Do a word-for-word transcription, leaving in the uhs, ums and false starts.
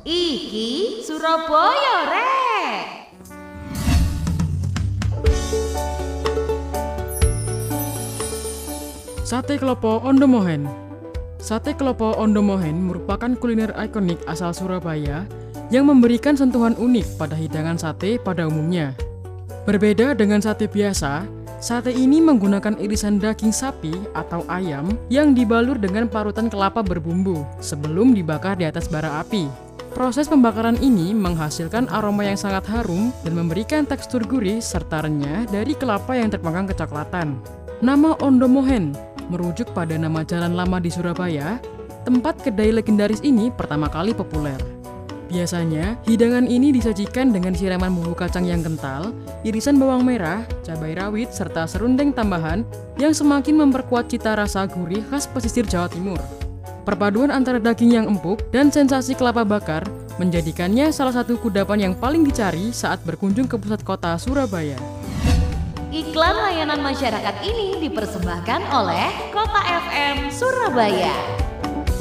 Iki Surabaya rek. Sate Klopo Ondomohen. Sate Klopo Ondomohen merupakan kuliner ikonik asal Surabaya yang memberikan sentuhan unik pada hidangan sate pada umumnya. Berbeda dengan sate biasa, sate ini menggunakan irisan daging sapi atau ayam yang dibalur dengan parutan kelapa berbumbu sebelum dibakar di atas bara api. Proses pembakaran ini menghasilkan aroma yang sangat harum dan memberikan tekstur gurih serta renyah dari kelapa yang terpanggang kecoklatan. Nama Ondomohen merujuk pada nama jalan lama di Surabaya, tempat kedai legendaris ini pertama kali populer. Biasanya, hidangan ini disajikan dengan siraman bumbu kacang yang kental, irisan bawang merah, cabai rawit, serta serundeng tambahan yang semakin memperkuat cita rasa gurih khas pesisir Jawa Timur. Perpaduan antara daging yang empuk dan sensasi kelapa bakar menjadikannya salah satu kudapan yang paling dicari saat berkunjung ke pusat kota Surabaya. Iklan layanan masyarakat ini dipersembahkan oleh Kota F M Surabaya.